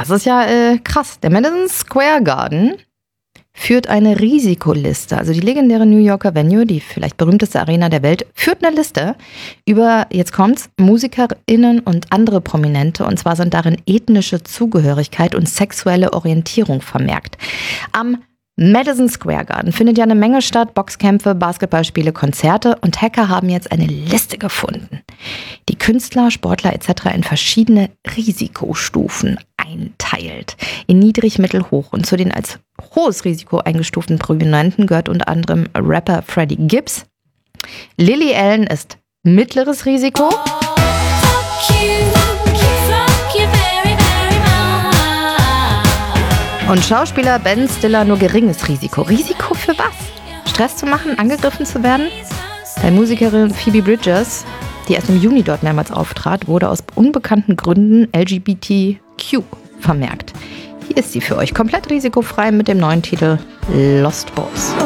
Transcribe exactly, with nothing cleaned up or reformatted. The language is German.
Das ist ja äh, krass. Der Madison Square Garden führt eine Risikoliste. Also die legendäre New Yorker Venue, die vielleicht berühmteste Arena der Welt, führt eine Liste über, jetzt kommt's, MusikerInnen und andere Prominente. Und zwar sind darin ethnische Zugehörigkeit und sexuelle Orientierung vermerkt. Am Madison Square Garden findet ja eine Menge statt, Boxkämpfe, Basketballspiele, Konzerte, und Hacker haben jetzt eine Liste gefunden, die Künstler, Sportler et cetera in verschiedene Risikostufen einteilt. In niedrig, mittel, hoch. Und zu den als hohes Risiko eingestuften Prominenten gehört unter anderem Rapper Freddie Gibbs. Lily Allen ist mittleres Risiko. Und Schauspieler Ben Stiller nur geringes Risiko. Risiko für was? Stress zu machen, angegriffen zu werden? Bei Musikerin Phoebe Bridgers, die erst im Juni dort mehrmals auftrat, wurde aus unbekannten Gründen L G B T Q vermerkt. Hier ist sie für euch komplett risikofrei mit dem neuen Titel Lost Boys.